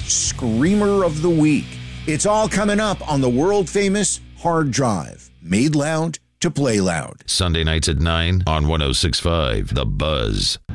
Screamer of the Week. It's all coming up on the world-famous Hard Drive. Made loud to play loud. Sunday nights at 9 on 106.5 The Buzz.